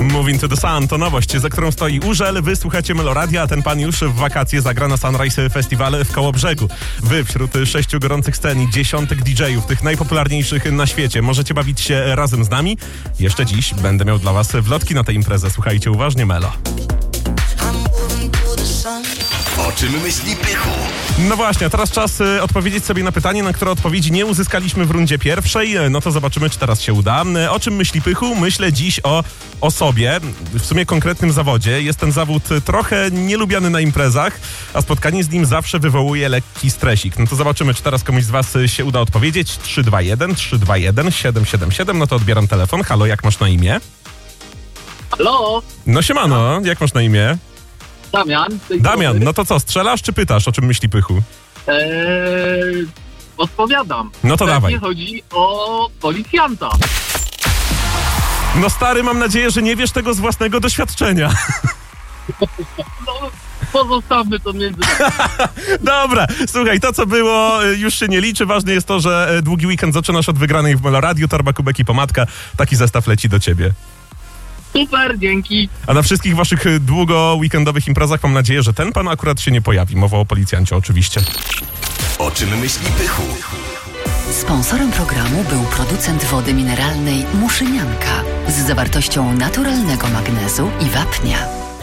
Moving to the Sun to nowość, za którą stoi Urzel. Wy słuchacie Meloradia, a ten pan już w wakacje zagra na Sunrise Festival w Kołobrzegu. Wy wśród 6 gorących scen i dziesiątek DJ-ów, tych najpopularniejszych na świecie, możecie bawić się razem z nami. Jeszcze dziś będę miał dla was wlotki na tę imprezę. Słuchajcie uważnie, Melo. O czym myśli Pychu? No właśnie, a teraz czas odpowiedzieć sobie na pytanie, na które odpowiedzi nie uzyskaliśmy w rundzie pierwszej. No to zobaczymy, czy teraz się uda. O czym myśli Pychu? Myślę dziś o sobie, w sumie konkretnym zawodzie. Jest ten zawód trochę nielubiany na imprezach, a spotkanie z nim zawsze wywołuje lekki stresik. No to zobaczymy, czy teraz komuś z was się uda odpowiedzieć. 321 777. No to odbieram telefon. Halo, jak masz na imię? Halo, No siemano, jak masz na imię? Damian. Damian, no to co, strzelasz czy pytasz, o czym myśli Pychu? Odpowiadam. No to dawaj. Chodzi o policjanta. No stary, mam nadzieję, że nie wiesz tego z własnego doświadczenia. No, pozostawmy to między... Dobra, słuchaj, to co było już się nie liczy. Ważne jest to, że długi weekend zaczynasz od wygranej w Meloradiu. Torba, kubek i pomadka. Taki zestaw leci do ciebie. Super, dzięki. A na wszystkich waszych długo weekendowych imprezach mam nadzieję, że ten pan akurat się nie pojawi. Mowa o policjancie oczywiście. O czym myśli Pychu? Sponsorem programu był producent wody mineralnej Muszynianka z zawartością naturalnego magnezu i wapnia.